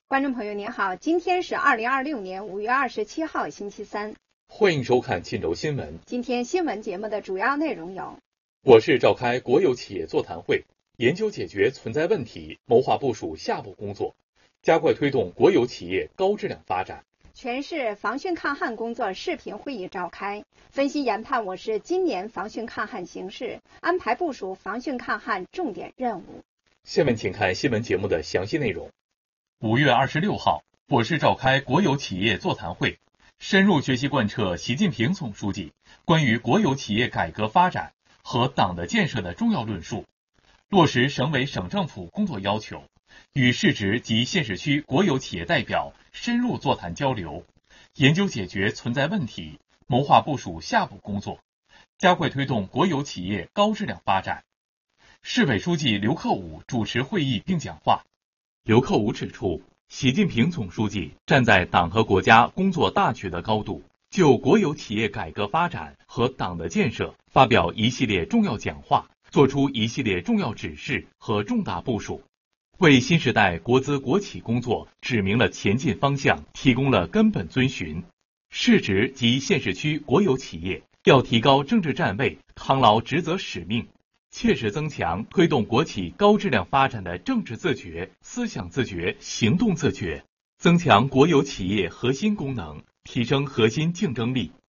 观众朋友您好，今天是2026年5月27号星期三， 欢迎收看沁州新闻。 今天新闻节目的主要内容有： 我市召开国有企业座谈会，研究解决存在问题，谋划部署下步工作，加快推动国有企业高质量发展。 全市防汛抗旱工作视频会议召开，分析研判我市今年防汛抗旱形势，安排部署防汛抗旱重点任务。 下面请看新闻节目的详细内容。5月26号，我市召开国有企业座谈会，深入学习贯彻习近平总书记关于国有企业改革发展和党的建设的重要论述，落实省委省政府工作要求，与市直及县市区国有企业代表深入座谈交流，研究解决存在问题，谋划部署下步工作，加快推动国有企业高质量发展。市委书记刘克武主持会议并讲话。刘克武指出，习近平总书记站在党和国家工作大局的高度，就国有企业改革发展和党的建设发表一系列重要讲话，作出一系列重要指示和重大部署，为新时代国资国企工作指明了前进方向，提供了根本遵循。市直及县市区国有企业要提高政治站位，扛牢职责使命，切实增强推动国企高质量发展的政治自觉、思想自觉、行动自觉，增强国有企业核心功能，提升核心竞争力，